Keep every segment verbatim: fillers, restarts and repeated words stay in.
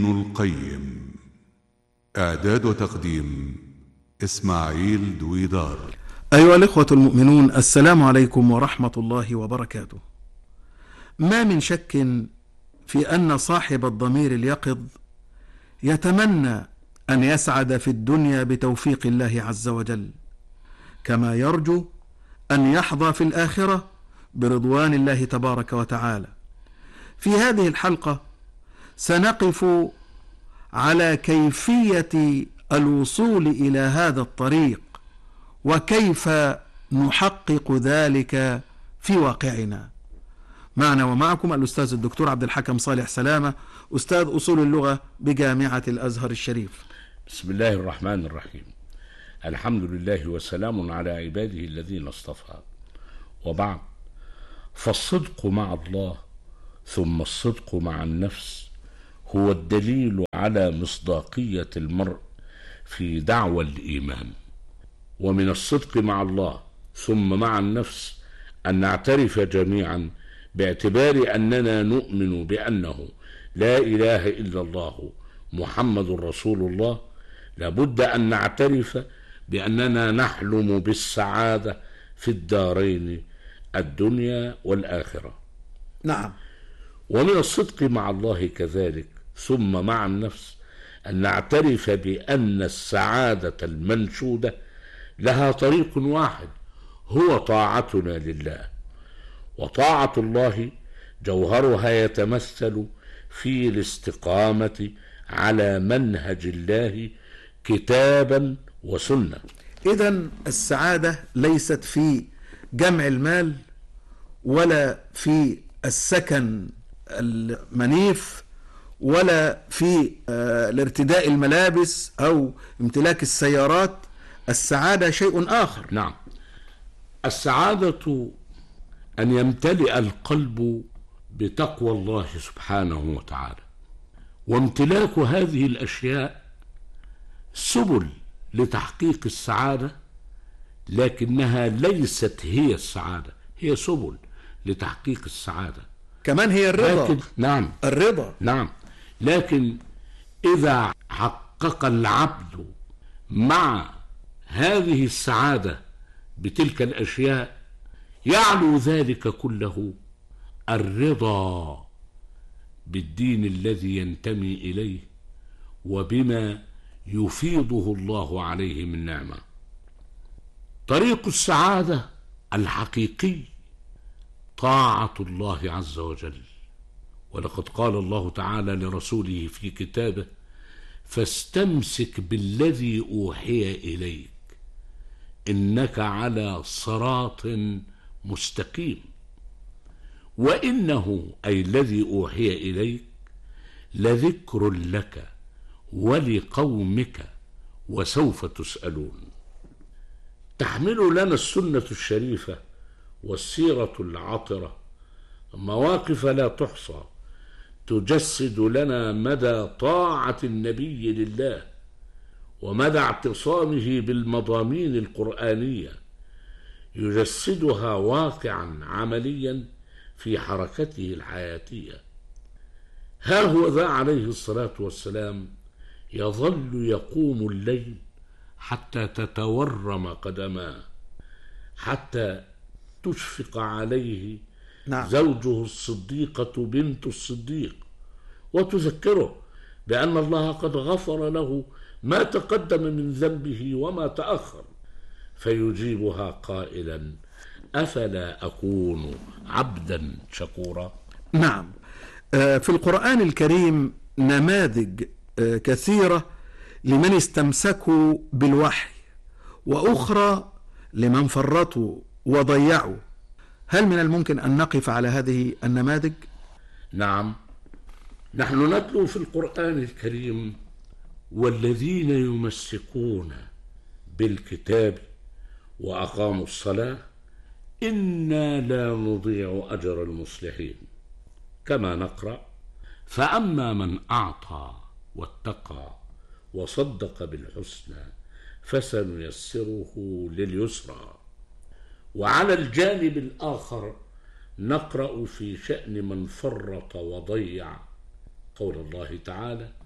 ابن القيم. إعداد وتقديم إسماعيل دويدار. أيها الإخوة المؤمنون، السلام عليكم ورحمة الله وبركاته. ما من شك في أن صاحب الضمير اليقظ يتمنى أن يسعد في الدنيا بتوفيق الله عز وجل، كما يرجو أن يحظى في الآخرة برضوان الله تبارك وتعالى. في هذه الحلقة سنقف على كيفية الوصول إلى هذا الطريق، وكيف نحقق ذلك في واقعنا. معنا ومعكم الأستاذ الدكتور عبد الحكم صالح سلامة، أستاذ أصول اللغة بجامعة الأزهر الشريف. بسم الله الرحمن الرحيم. الحمد لله وسلام على عباده الذين اصطفى، وبعد، فالصدق مع الله ثم الصدق مع النفس هو الدليل على مصداقية المرء في دعوى الإيمان. ومن الصدق مع الله ثم مع النفس أن نعترف جميعا باعتبار أننا نؤمن بأنه لا إله إلا الله محمد رسول الله، لابد أن نعترف بأننا نحلم بالسعادة في الدارين الدنيا والآخرة. نعم. ومن الصدق مع الله كذلك ثم مع النفس أن نعترف بأن السعادة المنشودة لها طريق واحد، هو طاعتنا لله. وطاعة الله جوهرها يتمثل في الاستقامة على منهج الله كتابا وسنة. إذن السعادة ليست في جمع المال، ولا في السكن المنيف، ولا في الارتداء الملابس أو امتلاك السيارات. السعادة شيء آخر. نعم، السعادة أن يمتلئ القلب بتقوى الله سبحانه وتعالى، وامتلاك هذه الأشياء سبل لتحقيق السعادة، لكنها ليست هي السعادة، هي سبل لتحقيق السعادة. كمان هي الرضا. لكن نعم الرضا نعم لكن إذا حقق العبد مع هذه السعادة بتلك الأشياء يعلو ذلك كله الرضا بالدين الذي ينتمي إليه وبما يفيضه الله عليه من نعمة. طريق السعادة الحقيقي طاعة الله عز وجل، ولقد قال الله تعالى لرسوله في كتابه: فاستمسك بالذي أوحي إليك إنك على صراط مستقيم. وإنه أي الذي أوحي إليك لذكر لك ولقومك وسوف تسألون. تحمل لنا السنة الشريفة والسيرة العطرة مواقف لا تحصى تجسد لنا مدى طاعة النبي لله ومدى اعتصامه بالمضامين القرآنية، يجسدها واقعا عمليا في حركته الحياتية. ها هو ذا عليه الصلاة والسلام يظل يقوم الليل حتى تتورم قدماه، حتى تشفق عليه نعم. زوجه الصديقة بنت الصديق، وتذكره بأن الله قد غفر له ما تقدم من ذنبه وما تأخر، فيجيبها قائلا: أفلا أكون عبدا شكورا؟ نعم. في القرآن الكريم نماذج كثيرة لمن استمسكوا بالوحي، وأخرى لمن فرطوا وضيعوا. هل من الممكن أن نقف على هذه النماذج؟ نعم، نحن نتلو في القرآن الكريم: والذين يمسكون بالكتاب وأقاموا الصلاة إنا لا نضيع أجر المصلحين. كما نقرأ: فأما من أعطى واتقى وصدق بالحسنى فسنيسره لليسرى. وعلى الجانب الآخر نقرأ في شأن من فرط وضيع قول الله تعالى: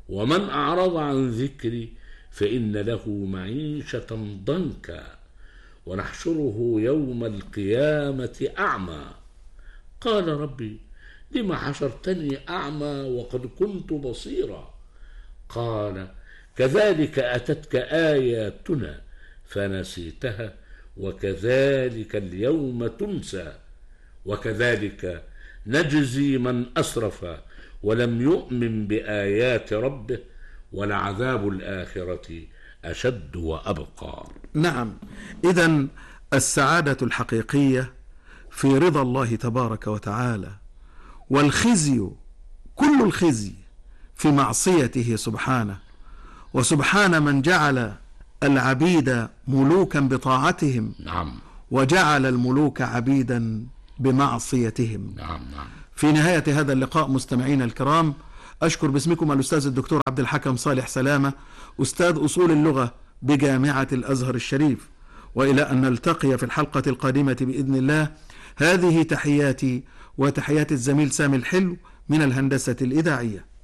ومن أعرض عن ذكري فإن له معيشة ضنكا ونحشره يوم القيامة أعمى. قال ربي لم حشرتني أعمى وقد كنت بصيرا؟ قال كذلك أتتك آياتنا فنسيتها وكذلك اليوم تنسى وكذلك نجزي من أسرف ولم يؤمن بآيات ربه ولعذاب الآخرة أشد وأبقى. نعم، إذن السعادة الحقيقية في رضا الله تبارك وتعالى، والخزي كل الخزي في معصيته سبحانه. وسبحان من جعل العبيد ملوكا بطاعتهم نعم وجعل الملوك عبيدا بمعصيتهم. نعم نعم. في نهاية هذا اللقاء مستمعينا الكرام، أشكر باسمكم الأستاذ الدكتور عبد الحكم صالح سلامة، أستاذ أصول اللغة بجامعة الأزهر الشريف، وإلى أن نلتقي في الحلقة القادمة بإذن الله. هذه تحياتي وتحيات الزميل سامي الحلو من الهندسة الإذاعية.